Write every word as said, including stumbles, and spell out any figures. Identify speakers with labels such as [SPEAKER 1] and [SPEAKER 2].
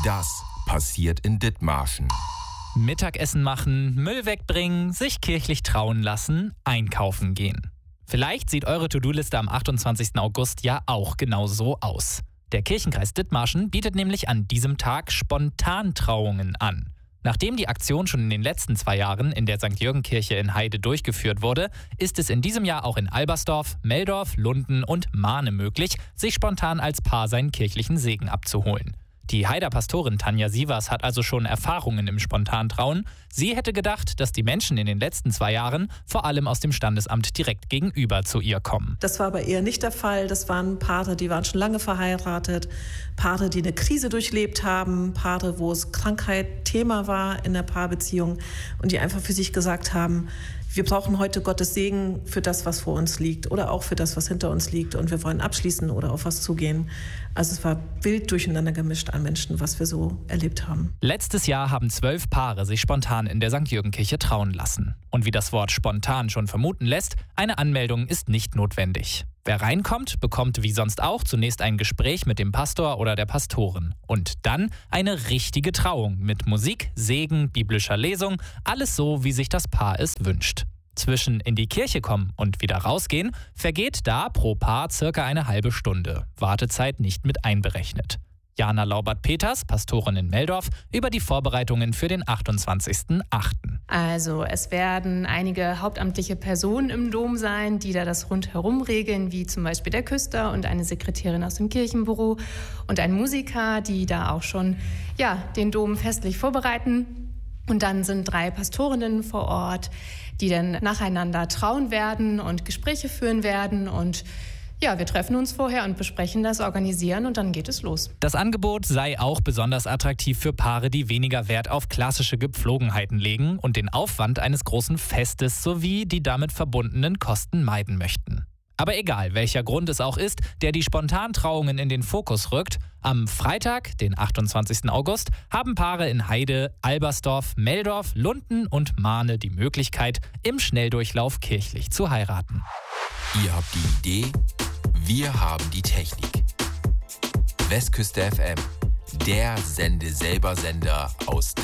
[SPEAKER 1] Das passiert in Dithmarschen.
[SPEAKER 2] Mittagessen machen, Müll wegbringen, sich kirchlich trauen lassen, einkaufen gehen. Vielleicht sieht eure To-Do-Liste am achtundzwanzigsten August ja auch genau so aus. Der Kirchenkreis Dithmarschen bietet nämlich an diesem Tag Spontantrauungen an. Nachdem die Aktion schon in den letzten zwei Jahren in der Sankt Jürgen-Kirche in Heide durchgeführt wurde, ist es in diesem Jahr auch in Albersdorf, Meldorf, Lunden und Mahne möglich, sich spontan als Paar seinen kirchlichen Segen abzuholen. Die Heider Pastorin Tanja Sievers hat also schon Erfahrungen im Spontantrauen. Sie hätte gedacht, dass die Menschen in den letzten zwei Jahren vor allem aus dem Standesamt direkt gegenüber zu ihr kommen.
[SPEAKER 3] Das war aber eher nicht der Fall. Das waren Paare, die waren schon lange verheiratet, Paare, die eine Krise durchlebt haben, Paare, wo es Krankheit Thema war in der Paarbeziehung und die einfach für sich gesagt haben, wir brauchen heute Gottes Segen für das, was vor uns liegt oder auch für das, was hinter uns liegt und wir wollen abschließen oder auf was zugehen. Also es war wild durcheinander gemischt an Menschen, was wir so erlebt haben.
[SPEAKER 2] Letztes Jahr haben zwölf Paare sich spontan in der Sankt Jürgen-Kirche trauen lassen. Und wie das Wort spontan schon vermuten lässt, eine Anmeldung ist nicht notwendig. Wer reinkommt, bekommt wie sonst auch zunächst ein Gespräch mit dem Pastor oder der Pastorin. Und dann eine richtige Trauung mit Musik, Segen, biblischer Lesung, alles so, wie sich das Paar es wünscht. Zwischen in die Kirche kommen und wieder rausgehen vergeht da pro Paar circa eine halbe Stunde. Wartezeit nicht mit einberechnet. Jana Laubert-Peters, Pastorin in Meldorf, über die Vorbereitungen für den achtundzwanzigsten achten
[SPEAKER 4] Also es werden einige hauptamtliche Personen im Dom sein, die da das rundherum regeln, wie zum Beispiel der Küster und eine Sekretärin aus dem Kirchenbüro und ein Musiker, die da auch schon ja, den Dom festlich vorbereiten. Und dann sind drei Pastorinnen vor Ort, die dann nacheinander trauen werden und Gespräche führen werden und ja, wir treffen uns vorher und besprechen das, organisieren und dann geht es los.
[SPEAKER 2] Das Angebot sei auch besonders attraktiv für Paare, die weniger Wert auf klassische Gepflogenheiten legen und den Aufwand eines großen Festes sowie die damit verbundenen Kosten meiden möchten. Aber egal, welcher Grund es auch ist, der die Spontantrauungen in den Fokus rückt, am Freitag, den achtundzwanzigsten August, haben Paare in Heide, Albersdorf, Meldorf, Lunden und Mahne die Möglichkeit, im Schnelldurchlauf kirchlich zu heiraten.
[SPEAKER 1] Ihr habt die Idee, wir haben die Technik. Westküste F M, der Sende-Selber-Sender aus